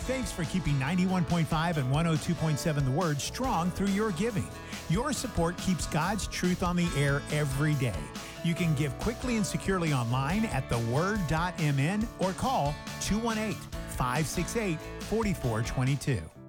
Thanks for keeping 91.5 and 102.7 The Word strong through your giving. Your support keeps God's truth on the air every day. You can give quickly and securely online at theword.mn or call 218-568-4422.